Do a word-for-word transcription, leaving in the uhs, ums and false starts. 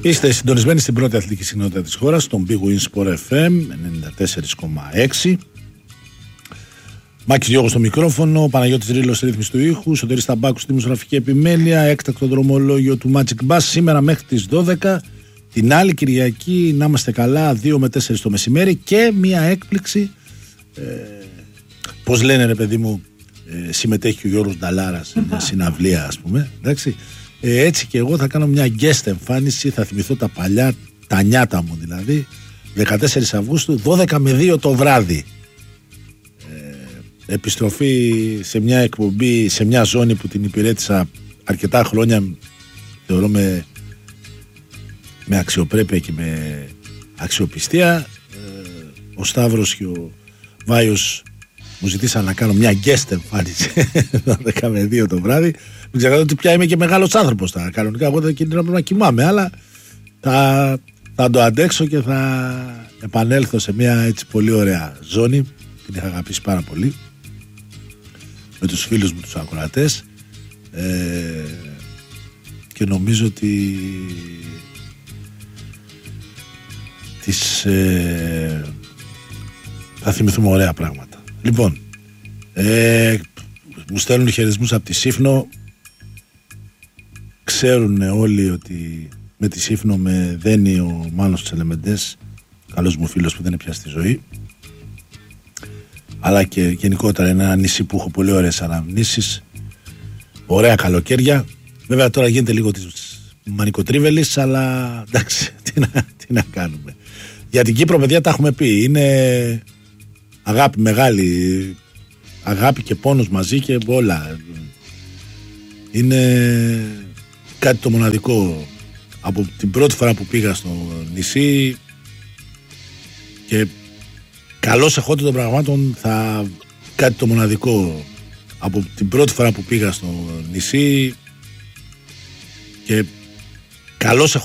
Είστε συντονισμένοι στην πρώτη αθλητική συχνότητα της χώρας, τον Big Win Sport εφ εμ ενενήντα τέσσερα κόμμα έξι. Μάκης Διώγος στο μικρόφωνο, Παναγιώτης Ρήλος στη ρύθμιση του ήχου, Σωτήρης Ταμπάκου στη μουσογραφική επιμέλεια, έκτακτο δρομολόγιο του Magic Bus σήμερα μέχρι τις δώδεκα. Την άλλη Κυριακή να είμαστε καλά, δύο με τέσσερα το μεσημέρι και μια έκπληξη. Ε, πώς λένε ρε παιδί μου, ε, συμμετέχει και ο Γιώργος Νταλάρας σε μια συναυλία, ας πούμε. Εντάξει. Ε, έτσι και εγώ θα κάνω μια guest εμφάνιση, θα θυμηθώ τα παλιά, τα νιάτα μου δηλαδή, δεκατέσσερις Αυγούστου, δώδεκα με δύο το βράδυ. Ε, επιστροφή σε μια εκπομπή, σε μια ζώνη που την υπηρέτησα αρκετά χρόνια, θεωρώ με, με αξιοπρέπεια και με αξιοπιστία. Ε, ο Σταύρος και ο Βάιος μου ζητήσαν να κάνω μια guest εμφάνιση δώδεκα με δύο το βράδυ. Μην ξεχνάτε ότι πια είμαι και μεγάλος άνθρωπος τώρα. Κανονικά εγώ δεν πρέπει να κοιμάμαι, αλλά θα, θα το αντέξω και θα επανέλθω σε μια έτσι πολύ ωραία ζώνη. Την είχα αγαπήσει πάρα πολύ με τους φίλους μου τους ακροατές, ε, και νομίζω ότι τις, ε, θα θυμηθούμε ωραία πράγματα. Λοιπόν, ε, μου στέλνουν χαιρετισμούς από τη Σύφνο. Ξέρουν όλοι ότι με τη Σύφνο με δένει ο Μάνος Τσελεμεντές, καλός μου φίλος που δεν είναι πια στη ζωή, αλλά και γενικότερα είναι ένα νησί που έχω πολύ ωραίες αναμνήσεις, ωραία καλοκαίρια. Βέβαια τώρα γίνεται λίγο της μανικοτρίβελης, αλλά εντάξει, τι να, τι να κάνουμε. Για την Κύπρο, παιδιά, τα έχουμε πει, είναι αγάπη μεγάλη, αγάπη και πόνος μαζί και όλα. Είναι κάτι το μοναδικό. Από την πρώτη φορά που πήγα στο νησί και καλώς εχόντων των πραγμάτων, θα κάτι το μοναδικό. Από την πρώτη φορά που πήγα στο νησί και καλώς